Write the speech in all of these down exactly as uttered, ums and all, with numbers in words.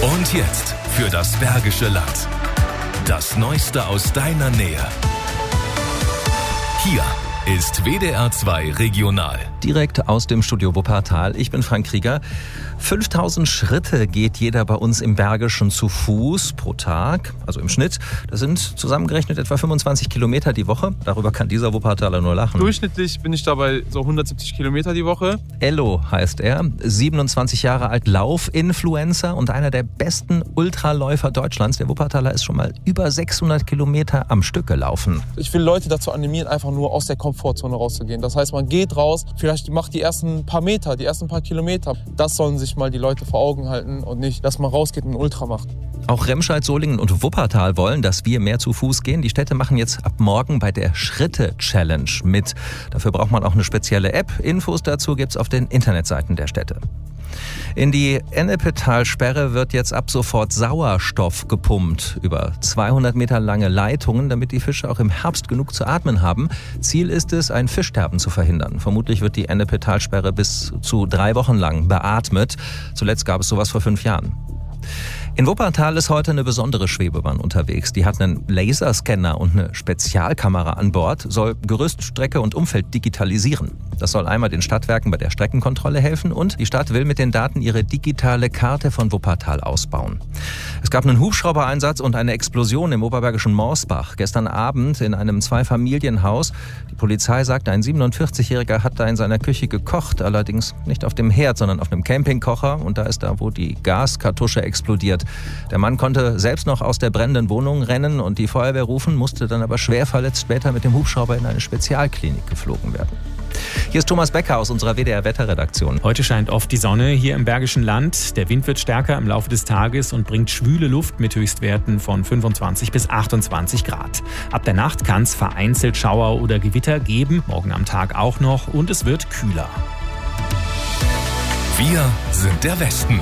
Und jetzt für das Bergische Land. Das Neueste aus deiner Nähe. Hier ist W D R zwei Regional. Direkt aus dem Studio Wuppertal. Ich bin Frank Krieger. fünftausend Schritte geht jeder bei uns im Bergischen zu Fuß pro Tag, also im Schnitt. Das sind zusammengerechnet etwa fünfundzwanzig Kilometer die Woche. Darüber kann dieser Wuppertaler nur lachen. Durchschnittlich bin ich dabei so hundertsiebzig Kilometer die Woche. Ello heißt er, siebenundzwanzig Jahre alt, Laufinfluencer und einer der besten Ultraläufer Deutschlands. Der Wuppertaler ist schon mal über sechshundert Kilometer am Stück gelaufen. Ich will Leute dazu animieren, einfach nur aus der Komfortzone rauszugehen. Das heißt, man geht raus, vielleicht macht die ersten paar Meter, die ersten paar Kilometer. Das sollen sich mal die Leute vor Augen halten und nicht, dass man rausgeht und ein Ultra macht. Auch Remscheid, Solingen und Wuppertal wollen, dass wir mehr zu Fuß gehen. Die Städte machen jetzt ab morgen bei der Schritte-Challenge mit. Dafür braucht man auch eine spezielle App. Infos dazu gibt's auf den Internetseiten der Städte. In die Ennepetalsperre wird jetzt ab sofort Sauerstoff gepumpt. Über zweihundert Meter lange Leitungen, damit die Fische auch im Herbst genug zu atmen haben. Ziel ist es, ein Fischsterben zu verhindern. Vermutlich wird die Ennepetalsperre bis zu drei Wochen lang beatmet. Zuletzt gab es sowas vor fünf Jahren. In Wuppertal ist heute eine besondere Schwebebahn unterwegs. Die hat einen Laserscanner und eine Spezialkamera an Bord, soll Gerüst, Strecke und Umfeld digitalisieren. Das soll einmal den Stadtwerken bei der Streckenkontrolle helfen und die Stadt will mit den Daten ihre digitale Karte von Wuppertal ausbauen. Es gab einen Hubschraubereinsatz und eine Explosion im oberbergischen Morsbach gestern Abend in einem Zweifamilienhaus. Die Polizei sagt, ein siebenundvierzigjähriger hat da in seiner Küche gekocht, allerdings nicht auf dem Herd, sondern auf einem Campingkocher und da ist da, wo die Gaskartusche explodiert. Der Mann konnte selbst noch aus der brennenden Wohnung rennen und die Feuerwehr rufen, musste dann aber schwer verletzt später mit dem Hubschrauber in eine Spezialklinik geflogen werden. Hier ist Thomas Becker aus unserer W D R-Wetterredaktion. Heute scheint oft die Sonne hier im Bergischen Land. Der Wind wird stärker im Laufe des Tages und bringt schwüle Luft mit Höchstwerten von fünfundzwanzig bis achtundzwanzig Grad. Ab der Nacht kann es vereinzelt Schauer oder Gewitter geben, morgen am Tag auch noch und es wird kühler. Wir sind der Westen.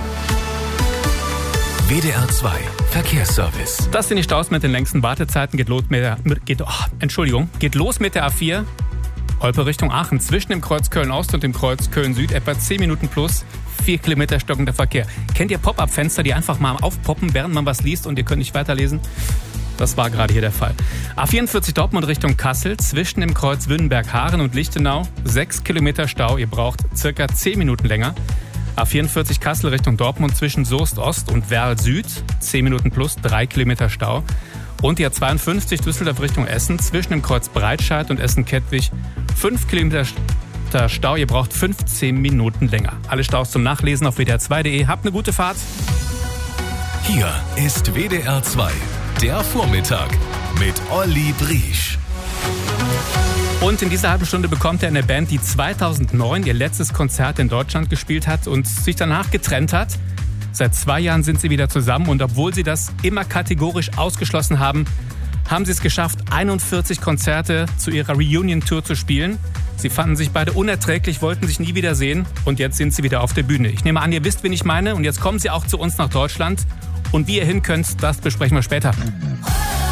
W D R zwei Verkehrsservice. Das sind die Staus mit den längsten Wartezeiten. Geht los mit der, geht, oh, Entschuldigung, geht los mit der A vier. Olpe Richtung Aachen. Zwischen dem Kreuz Köln-Ost und dem Kreuz Köln-Süd etwa zehn Minuten plus. vier Kilometer stockender Verkehr. Kennt ihr Pop-Up-Fenster, die einfach mal aufpoppen, während man was liest und ihr könnt nicht weiterlesen? Das war gerade hier der Fall. A vierundvierzig Dortmund Richtung Kassel. Zwischen dem Kreuz Wünnenberg-Haaren und Lichtenau. sechs Kilometer Stau. Ihr braucht circa zehn Minuten länger. A vierundvierzig Kassel Richtung Dortmund zwischen Soest Ost und Werl Süd. zehn Minuten plus, drei Kilometer Stau. Und die A zweiundfünfzig Düsseldorf Richtung Essen zwischen dem Kreuz Breitscheid und Essen-Kettwig. fünf Kilometer Stau. Ihr braucht fünfzehn Minuten länger. Alle Staus zum Nachlesen auf W D R zwei punkt de. Habt eine gute Fahrt. Hier ist W D R zwei, der Vormittag mit Olli Briesch. Und in dieser halben Stunde bekommt er eine Band, die zweitausendneun ihr letztes Konzert in Deutschland gespielt hat und sich danach getrennt hat. Seit zwei Jahren sind sie wieder zusammen und obwohl sie das immer kategorisch ausgeschlossen haben, haben sie es geschafft, einundvierzig Konzerte zu ihrer Reunion-Tour zu spielen. Sie fanden sich beide unerträglich, wollten sich nie wieder sehen und jetzt sind sie wieder auf der Bühne. Ich nehme an, ihr wisst, wen ich meine und jetzt kommen sie auch zu uns nach Deutschland. Und wie ihr hin könnt, das besprechen wir später.